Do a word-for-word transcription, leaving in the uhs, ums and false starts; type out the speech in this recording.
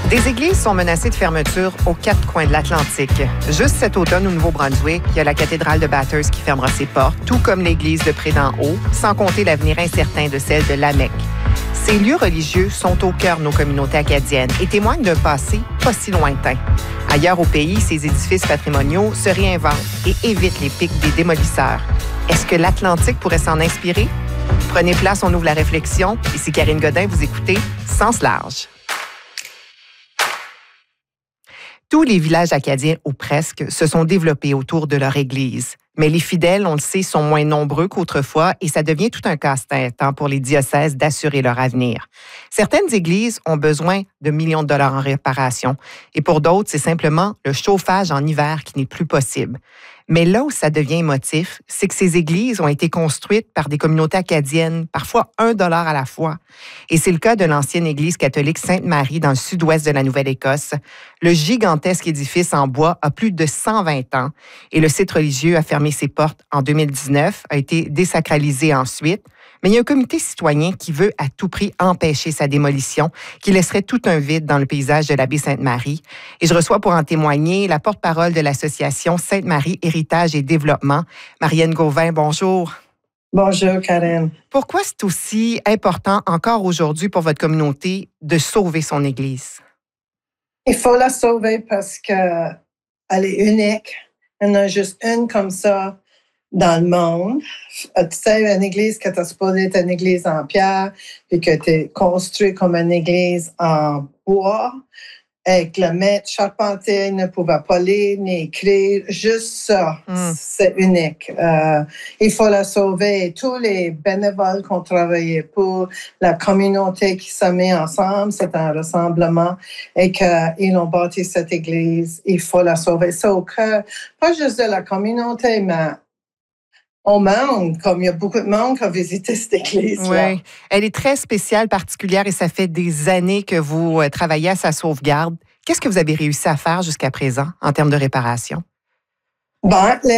Des églises sont menacées de fermeture aux quatre coins de l'Atlantique. Juste cet automne au Nouveau-Brunswick, il y a la cathédrale de Bathurst qui fermera ses portes, tout comme l'église de Près-d'en-Haut, sans compter l'avenir incertain de celle de Lamech. Ces lieux religieux sont au cœur de nos communautés acadiennes et témoignent d'un passé pas si lointain. Ailleurs au pays, ces édifices patrimoniaux se réinventent et évitent les pics des démolisseurs. Est-ce que l'Atlantique pourrait s'en inspirer? Prenez place, on ouvre la réflexion. Ici Karine Godin, vous écoutez Sens large. Tous les villages acadiens, ou presque, se sont développés autour de leur église. Mais les fidèles, on le sait, sont moins nombreux qu'autrefois et ça devient tout un casse-tête pour les diocèses d'assurer leur avenir. Certaines églises ont besoin de millions de dollars en réparation et pour d'autres, c'est simplement le chauffage en hiver qui n'est plus possible. Mais là où ça devient émotif, c'est que ces églises ont été construites par des communautés acadiennes, parfois un dollar à la fois. Et c'est le cas de l'ancienne église catholique Sainte-Marie dans le sud-ouest de la Nouvelle-Écosse. Le gigantesque édifice en bois a plus de cent vingt ans et le site religieux a fermé ses portes en deux mille dix-neuf, a été désacralisé ensuite. Mais il y a un comité citoyen qui veut à tout prix empêcher sa démolition, qui laisserait tout un vide dans le paysage de l'abbaye Sainte-Marie. Et je reçois pour en témoigner la porte-parole de l'association Sainte-Marie Héritage et Développement, Marianne Gauvin. Bonjour. Bonjour, Karine. Pourquoi c'est aussi important encore aujourd'hui pour votre communauté de sauver son église? Il faut la sauver parce qu'elle est unique. Il y en a juste une comme ça dans le monde. Tu sais, une église qui était supposée être une église en pierre, puis qui a été construite comme une église en bois, et que le maître charpentier ne pouvait pas lire ni écrire. Juste ça, mm. c'est unique. Euh, il faut la sauver. Et tous les bénévoles qui ont travaillé pour la communauté qui se met ensemble, c'est un rassemblement, et qu'ils ont bâti cette église, il faut la sauver. C'est au cœur, pas juste de la communauté, mais au monde, comme il y a beaucoup de monde qui a visité cette église-là. Oui, elle est très spéciale, particulière, et ça fait des années que vous travaillez à sa sauvegarde. Qu'est-ce que vous avez réussi à faire jusqu'à présent en termes de réparation? Ben, les